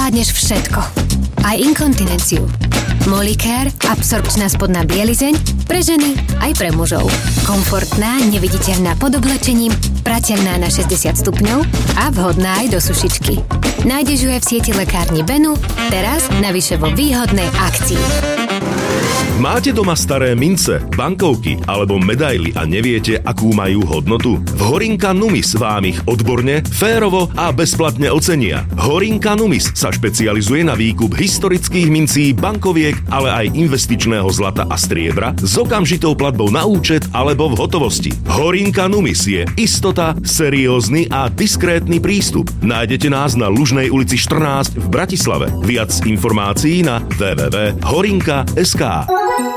zvládneš všetko. Aj inkontinenciu. Molicare, absorpčná spodná bielizeň, pre ženy aj pre mužov. Komfortná, neviditeľná pod oblečením, prateľná na 60 stupňov a vhodná aj do sušičky. Nájdeš ju aj v sieti lekárni Benu, teraz navyše vo výhodnej akcii. Máte doma staré mince, bankovky alebo medaily a neviete, akú majú hodnotu? V Horinka Numis vám ich odborne, férovo a bezplatne ocenia. Horinka Numis sa špecializuje na výkup historických mincí, bankoviek, ale aj investičného zlata a striebra s okamžitou platbou na účet alebo v hotovosti. Horinka Numis je istota, seriózny a diskrétny prístup. Nájdete nás na Lužnej ulici 14 v Bratislave. Viac informácií na www.horinka.sk.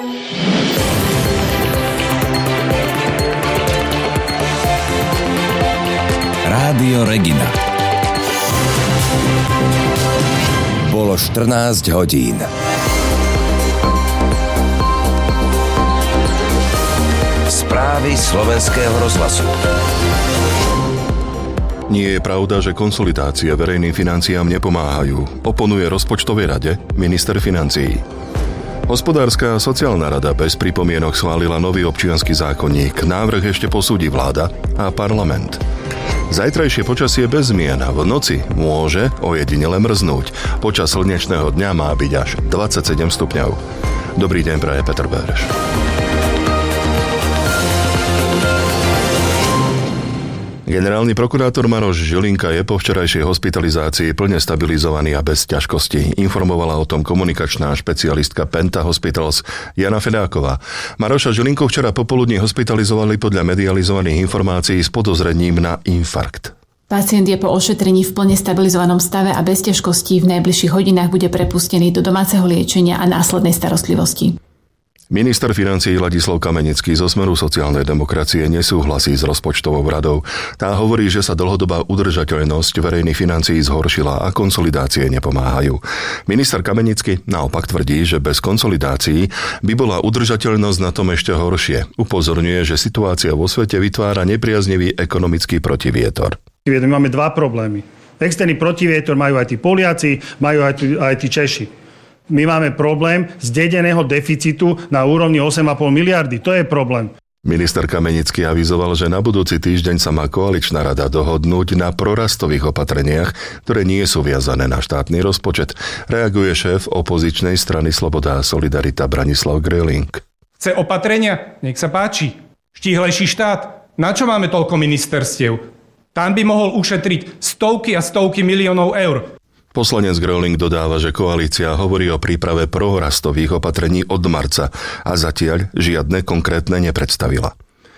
Rádio Regina. Bolo 14 hodín. Správy Slovenského rozhlasu. Nie je pravda, že konsolidácie verejným financiám nepomáhajú. Oponuje rozpočtovej rade minister financií. Hospodárska a sociálna rada bez pripomienok schválila nový občiansky zákonník. Návrh ešte posúdi vláda a parlament. Zajtrajšie počasie bez zmien a v noci môže ojedinele mrznúť. Počas slnečného dňa má byť až 27 stupňov. Dobrý deň, praje Peter Béreš. Generálny prokurátor Maroš Žilinka je po včerajšej hospitalizácii plne stabilizovaný a bez ťažkostí. Informovala o tom komunikačná špecialistka Penta Hospitals Jana Fedáková. Maroša Žilinku včera popoludní hospitalizovali podľa medializovaných informácií s podozrením na infarkt. Pacient je po ošetrení v plne stabilizovanom stave a bez ťažkostí v najbližších hodinách bude prepustený do domáceho liečenia a následnej starostlivosti. Minister financií Ladislav Kamenický zo Smeru sociálnej demokracie nesúhlasí s rozpočtovou radou. Tá hovorí, že sa dlhodobá udržateľnosť verejných financií zhoršila a konsolidácie nepomáhajú. Minister Kamenický naopak tvrdí, že bez konsolidácií by bola udržateľnosť na tom ešte horšie. Upozorňuje, že situácia vo svete vytvára nepriaznivý ekonomický protivietor. My máme dva problémy. Externý protivietor majú aj tí Poliaci, majú aj tí Češi. My máme problém zdedeného deficitu na úrovni 8,5 miliardy. To je problém. Minister Kamenický avizoval, že na budúci týždeň sa má koaličná rada dohodnúť na prorastových opatreniach, ktoré nie sú viazané na štátny rozpočet. Reaguje šéf opozičnej strany Sloboda a Solidarita Branislav Gröling. Chce opatrenia? Nech sa páči. Štíhlejší štát. Na čo máme toľko ministerstiev? Tam by mohol ušetriť stovky a stovky miliónov eur. Poslanec Gröling dodáva, že koalícia hovorí o príprave prorastových opatrení od marca a zatiaľ žiadne konkrétne nepredstavila.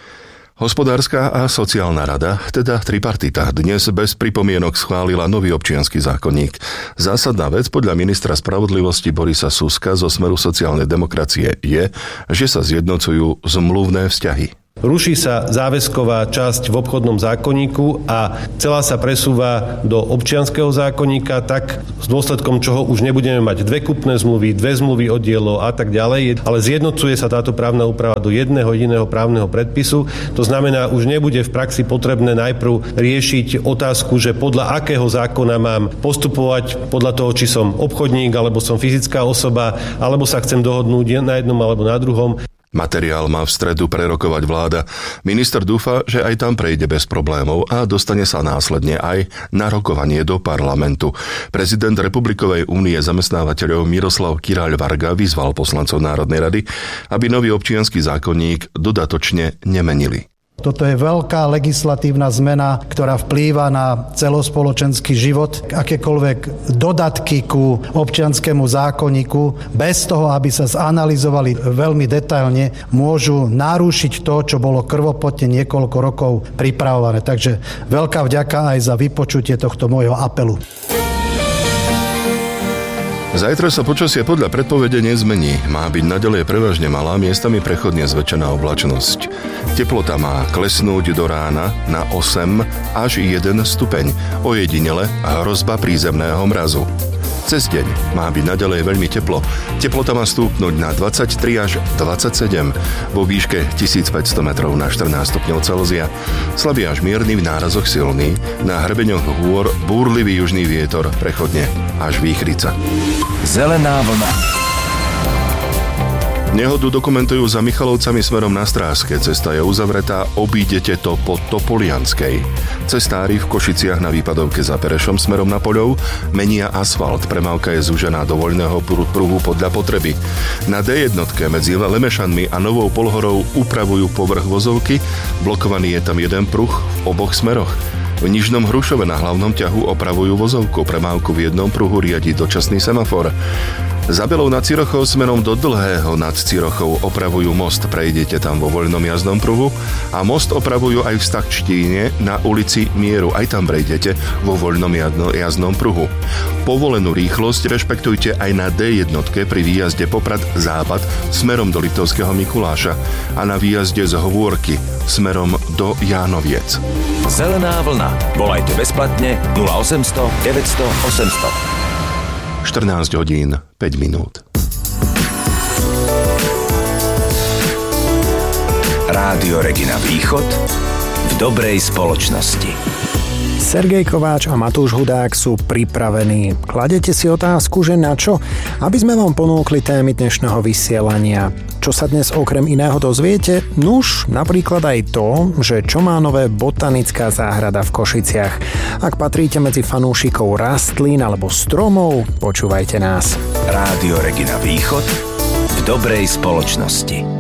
Hospodárska a sociálna rada, teda tripartita, dnes bez pripomienok schválila nový občiansky zákonník. Zásadná vec podľa ministra spravodlivosti Borisa Suska zo Smeru sociálnej demokracie je, že sa zjednocujú zmluvné vzťahy. Ruší sa záväzková časť v obchodnom zákonníku a celá sa presúva do občianskeho zákonníka, tak s dôsledkom čoho už nebudeme mať dve kupné zmluvy, dve zmluvy od dielov a tak ďalej, ale zjednocuje sa táto právna úprava do jedného jediného právneho predpisu. To znamená, už nebude v praxi potrebné najprv riešiť otázku, že podľa akého zákona mám postupovať, podľa toho, či som obchodník, alebo som fyzická osoba, alebo sa chcem dohodnúť na jednom alebo na druhom. Materiál má v stredu prerokovať vláda. Minister dúfa, že aj tam prejde bez problémov a dostane sa následne aj na rokovanie do parlamentu. Prezident Republikovej únie zamestnávateľov Miroslav Kiráľ Varga vyzval poslancov Národnej rady, aby nový občiansky zákonník dodatočne nemenili. Toto je veľká legislatívna zmena, ktorá vplýva na celospoločenský život. Akékoľvek dodatky ku občianskému zákonníku, bez toho, aby sa zanalyzovali veľmi detailne, môžu narušiť to, čo bolo krvopotne niekoľko rokov pripravované. Takže veľká vďaka aj za vypočutie tohto môjho apelu. Zajtra sa počasie podľa predpovede nezmení. Má byť naďalej prevažne malá, miestami prechodne zväčšená oblačnosť. Teplota má klesnúť do rána na 8 až 1 stupeň. Ojedinele hrozba prízemného mrazu. Cez deň má byť naďalej veľmi teplo. Teplota má stúpnuť na 23 až 27, vo výške 1500 metrov na 14 stupňov Celzia. Slabý až mierny, v nárazoch silný, na hrebeňoch hôr búrlivý južný vietor, prechodne až výchrica. Zelená vlna. Nehodu dokumentujú za Michalovcami smerom na Stráske. Cesta je uzavretá, obídete to po Topolianskej. Cestári v Košiciach na výpadovke za Perešom smerom na Poľov menia asfalt. Premávka je zúžená do voľného pruhu podľa potreby. Na D1 medzi Lemešanmi a Novou Polhorou upravujú povrch vozovky. Blokovaný je tam jeden pruh v oboch smeroch. V Nižnom Hrušove na hlavnom ťahu opravujú vozovku. Premávku v jednom pruhu riadi dočasný semafor. Za Belou nad Cirochou smerom do Dlhého nad Cirochou opravujú most. Prejdete tam vo voľnom jazdnom pruhu a most opravujú aj v Stachštíne na ulici Mieru. Aj tam prejdete vo voľnom jazdnom pruhu. Povolenú rýchlosť rešpektujte aj na D1 pri výjazde Poprad Západ smerom do Liptovského Mikuláša a na výjazde z Hôrky smerom do Jánoviec. Zelená vlna. Volajte bezplatne 0800 900 800. 14 hodín, 5 minút. Rádio Regina Východ v dobrej spoločnosti. Sergej Kováč a Matúš Hudák sú pripravení. Kladete si otázku, že na čo? Aby sme vám ponúkli témy dnešného vysielania. Čo sa dnes okrem iného dozviete? Nuž, napríklad aj to, že čo má nové botanická záhrada v Košiciach. Ak patríte medzi fanúšikov rastlín alebo stromov, počúvajte nás. Rádio Regina Východ v dobrej spoločnosti.